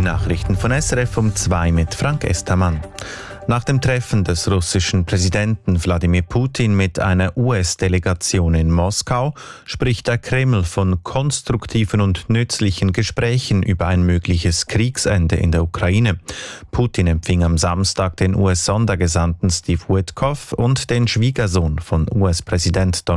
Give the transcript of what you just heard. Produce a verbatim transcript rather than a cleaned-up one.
Die Nachrichten von S R F um zwei mit Frank Estermann. Nach dem Treffen des russischen Präsidenten Wladimir Putin mit einer U S-Delegation in Moskau spricht der Kreml von konstruktiven und nützlichen Gesprächen über ein mögliches Kriegsende in der Ukraine. Putin empfing am Samstag den U S-Sondergesandten Steve Witkoff und den Schwiegersohn von U S-Präsident Donald